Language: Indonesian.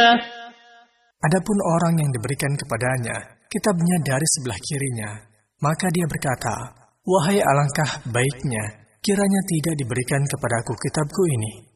Adapun orang yang diberikan kepadanya kitabnya dari sebelah kirinya, maka dia berkata, "Wahai alangkah baiknya, kiranya tidak diberikan kepadaku kitabku ini."